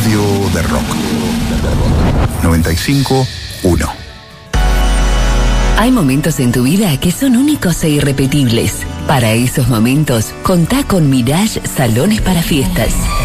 radio de rock. 95.1. Hay momentos en tu vida que son únicos e irrepetibles. Para esos momentos, contá con Mirage Salones para Fiestas.